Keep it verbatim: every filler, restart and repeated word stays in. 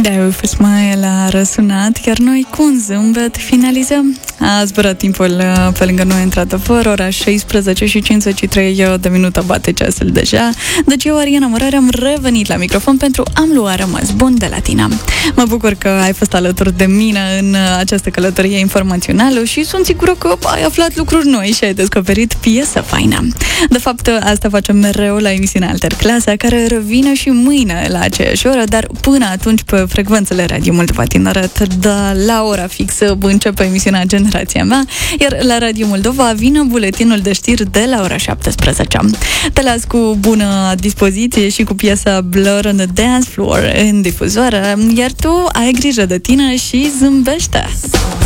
Da, a fost mai la răsunat, iar noi cu un zâmbet finalizăm. A zburat timpul pe lângă noi, într-adevăr, ora șaisprezece și cincizeci și trei de minute bate ceasul deja. Deci eu, Ariana Mărare, am revenit la microfon pentru Am luat rămas bun de la tine. Mă bucur că ai fost alături de mine în această călătorie informațională și sunt sigură că ai aflat lucruri noi și ai descoperit piesă faină. De fapt, asta facem mereu la emisiunea Alterclasa, care revine și mâine la aceeași oră, dar până atunci pe frecvențele Radio Moldova Tineret, de la ora fixă începe emisiunea Generația Mea, iar la Radio Moldova vine buletinul de știri de la ora șaptesprezece. Te las cu bună dispoziție și cu piesa Blur on the Dance Floor în difuzoare, iar tu ai grijă de tine și zâmbește!